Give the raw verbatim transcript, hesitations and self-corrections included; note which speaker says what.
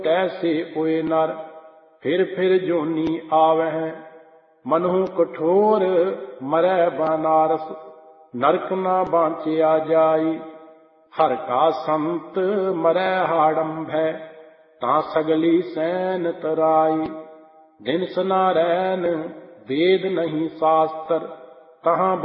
Speaker 1: कैसे ओए नर फिर फिर जोनी आवह। मनहु कठोर मरै बनारस नरक ना बांचिया जाई। हर का संत मरै हाड़ंभै ता सगली सैन तराई। दिन सनारैन वेद नहीं शास्त्र तहाँ